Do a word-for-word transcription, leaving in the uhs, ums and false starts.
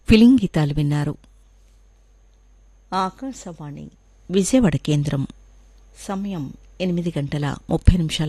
Film గీతాలు విన్నారు. ఆకాశవాణి విజయవాడ కేంద్రం. సమయం ఎనిమిది గంటల ముప్పై నిమిషాలు